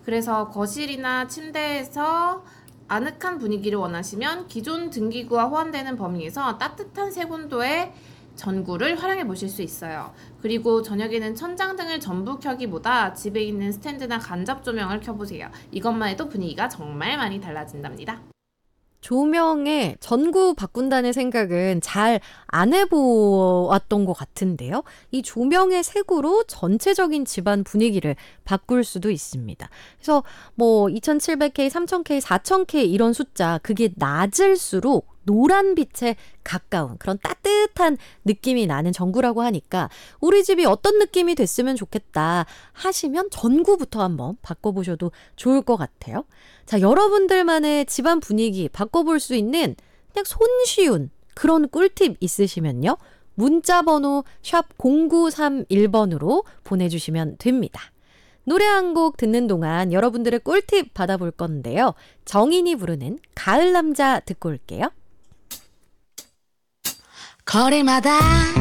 그래서 거실이나 침대에서 아늑한 분위기를 원하시면 기존 등기구와 호환되는 범위에서 따뜻한 색온도의 전구를 활용해 보실 수 있어요. 그리고 저녁에는 천장등을 전부 켜기보다 집에 있는 스탠드나 간접 조명을 켜보세요. 이것만 해도 분위기가 정말 많이 달라진답니다. 조명에 전구 바꾼다는 생각은 잘 안 해보았던 것 같은데요. 이 조명의 색으로 전체적인 집안 분위기를 바꿀 수도 있습니다. 그래서 뭐 2700K, 3000K, 4000K 이런 숫자 그게 낮을수록 노란빛에 가까운 그런 따뜻한 느낌이 나는 전구라고 하니까 우리 집이 어떤 느낌이 됐으면 좋겠다 하시면 전구부터 한번 바꿔보셔도 좋을 것 같아요. 자, 여러분들만의 집안 분위기 바꿔볼 수 있는 그냥 손쉬운 그런 꿀팁 있으시면요. 문자번호 샵 0931번으로 보내주시면 됩니다. 노래 한 곡 듣는 동안 여러분들의 꿀팁 받아볼 건데요. 정인이 부르는 가을 남자 듣고 올게요. 거리마다